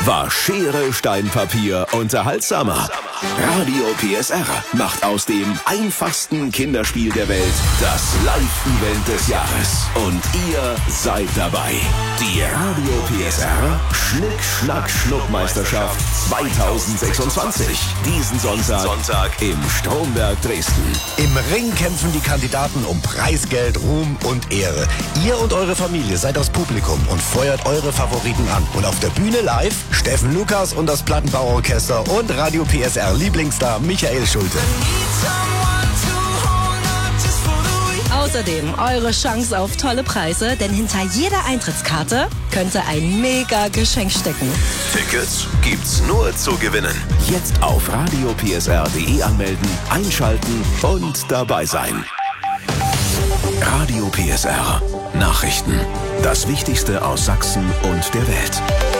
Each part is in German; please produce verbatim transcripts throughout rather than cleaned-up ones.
war Schere, Stein, Papier unterhaltsamer. Radio P S R macht aus dem einfachsten Kinderspiel der Welt das Live-Event des Jahres. Und ihr seid dabei. Die Radio P S R Schnick, Schnack, Schnuckmeisterschaft zweitausendsechsundzwanzig. Diesen Sonntag, Sonntag im Stromberg Dresden. Im Ring kämpfen die Kandidaten um Preisgeld, Ruhm und Ehre. Ihr und eure Familie seid das Publikum und feuert eure Favoriten an. Und auf der Bühne live Steffen Lukas und das Plattenbauorchester und Radio P S R Lieblingsstar Michael Schulte. Außerdem eure Chance auf tolle Preise, denn hinter jeder Eintrittskarte könnte ein mega Geschenk stecken. Tickets gibt's nur zu gewinnen. Jetzt auf radio p s r punkt d e anmelden, einschalten und dabei sein. Radio P S R Nachrichten. Das Wichtigste aus Sachsen und der Welt.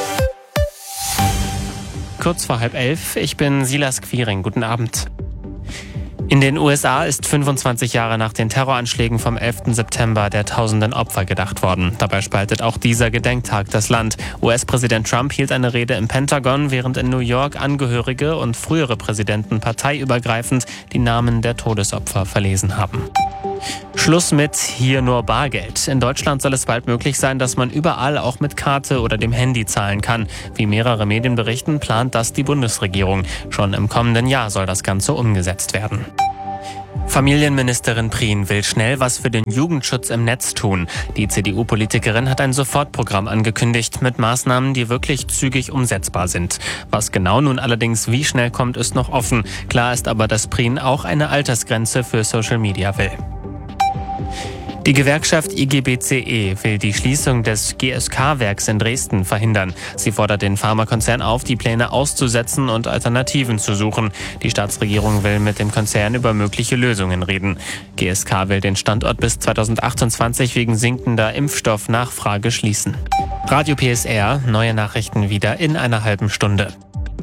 Kurz vor halb elf, ich bin Silas Quiring. Guten Abend. In den U S A ist fünfundzwanzig Jahre nach den Terroranschlägen vom elften September der tausenden Opfer gedacht worden. Dabei spaltet auch dieser Gedenktag das Land. U S-Präsident Trump hielt eine Rede im Pentagon, während in New York Angehörige und frühere Präsidenten parteiübergreifend die Namen der Todesopfer verlesen haben. Schluss mit hier nur Bargeld. In Deutschland soll es bald möglich sein, dass man überall auch mit Karte oder dem Handy zahlen kann. Wie mehrere Medien berichten, plant das die Bundesregierung. Schon im kommenden Jahr soll das Ganze umgesetzt werden. Familienministerin Prien will schnell was für den Jugendschutz im Netz tun. Die C D U-Politikerin hat ein Sofortprogramm angekündigt mit Maßnahmen, die wirklich zügig umsetzbar sind. Was genau nun allerdings wie schnell kommt, ist noch offen. Klar ist aber, dass Prien auch eine Altersgrenze für Social Media will. Die Gewerkschaft I G B C E will die Schließung des G S K-Werks in Dresden verhindern. Sie fordert den Pharmakonzern auf, die Pläne auszusetzen und Alternativen zu suchen. Die Staatsregierung will mit dem Konzern über mögliche Lösungen reden. G S K will den Standort bis zweitausendachtundzwanzig wegen sinkender Impfstoffnachfrage schließen. Radio P S R, neue Nachrichten wieder in einer halben Stunde.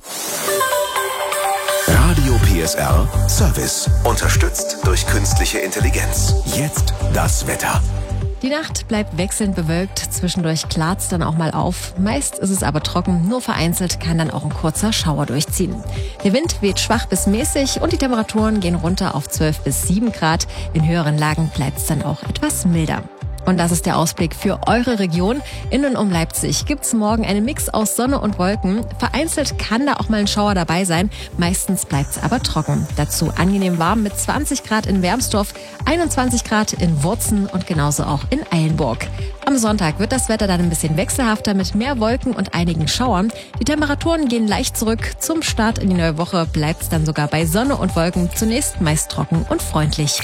Radio P S R Service. Unterstützt durch künstliche Intelligenz. Jetzt das Wetter. Die Nacht bleibt wechselnd bewölkt, zwischendurch klart's dann auch mal auf. Meist ist es aber trocken, nur vereinzelt kann dann auch ein kurzer Schauer durchziehen. Der Wind weht schwach bis mäßig und die Temperaturen gehen runter auf zwölf bis sieben Grad. In höheren Lagen bleibt's dann auch etwas milder. Und das ist der Ausblick für eure Region. In und um Leipzig gibt's morgen einen Mix aus Sonne und Wolken. Vereinzelt kann da auch mal ein Schauer dabei sein. Meistens bleibt's aber trocken. Dazu angenehm warm mit zwanzig Grad in Wermsdorf, einundzwanzig Grad in Wurzen und genauso auch in Eilenburg. Am Sonntag wird das Wetter dann ein bisschen wechselhafter mit mehr Wolken und einigen Schauern. Die Temperaturen gehen leicht zurück. Zum Start in die neue Woche bleibt's dann sogar bei Sonne und Wolken zunächst meist trocken und freundlich.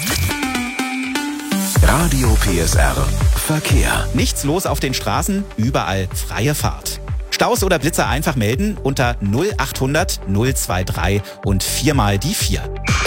Radio P S R Verkehr. Nichts los auf den Straßen, überall freie Fahrt. Staus oder Blitzer einfach melden unter null achthundert null drei drei und viermal die vier.